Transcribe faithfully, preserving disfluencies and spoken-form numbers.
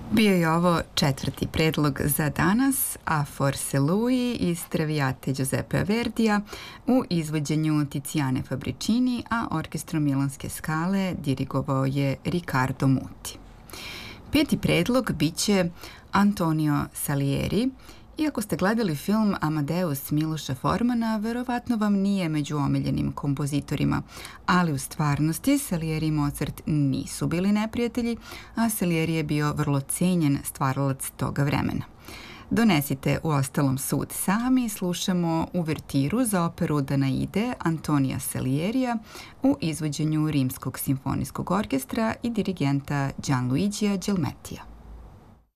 Bio je ovo četvrti predlog za danas, A Forse Lui iz Traviate Giuseppea Verdija u izvođenju Tiziane Fabricini, a orkestrom Milanske Skale dirigovao je Riccardo Muti. Peti predlog biće Antonio Salieri. Iako ste gledali film Amadeus Miloša Formana, verovatno vam nije među omiljenim kompozitorima, ali u stvarnosti Salieri i Mozart nisu bili neprijatelji, a Salieri je bio vrlo cenjen stvaralac toga vremena. Donesite u ostalom sud sami i slušamo uvertiru za operu Danaide Antonija Salierija u izvođenju Rimskog simfonijskog orkestra i dirigenta Gianluigija Gelmettija.